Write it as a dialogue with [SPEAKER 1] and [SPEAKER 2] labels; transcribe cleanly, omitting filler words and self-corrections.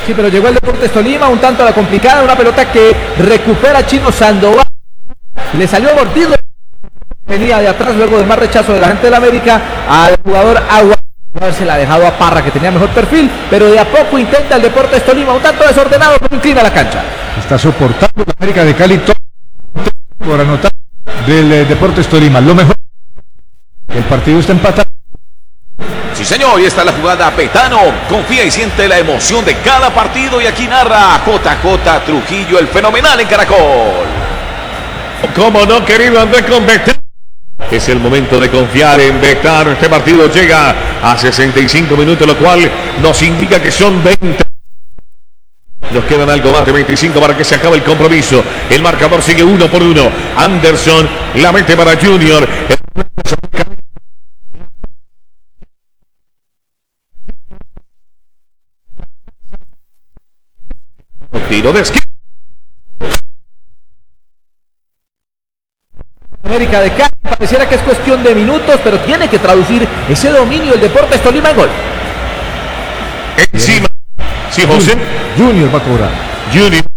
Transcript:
[SPEAKER 1] Sí, pero llegó el Deportes Tolima, un tanto a la complicada, una pelota que recupera Chino Sandoval. Le salió a mordir, venía de atrás luego del más rechazo de la gente de la América al jugador Agua. Se la ha dejado a Parra, que tenía mejor perfil, pero de a poco intenta el Deportes Tolima, un tanto desordenado, pero inclina la cancha.
[SPEAKER 2] Está soportando la América de Cali por anotar del Deportes Tolima. Lo mejor, el partido está empatado.
[SPEAKER 3] Sí, señor, y está la jugada. Petano confía y siente la emoción de cada partido, y aquí narra JJ Trujillo, el fenomenal en Caracol.
[SPEAKER 4] ¿Cómo no, querido Andrés, con Bectar? Es el momento de confiar en Bectar. Este partido llega a 65 minutos, lo cual nos indica que son 20. Nos quedan algo más de 25 para que se acabe el compromiso. El marcador sigue 1-1. Anderson la mete para Junior. Tiro de esquina.
[SPEAKER 1] América de Cali, pareciera que es cuestión de minutos, pero tiene que traducir ese dominio el Deportes Tolima en gol.
[SPEAKER 4] Encima. Sí, José.
[SPEAKER 2] Junior va a cobrar.
[SPEAKER 4] Junior.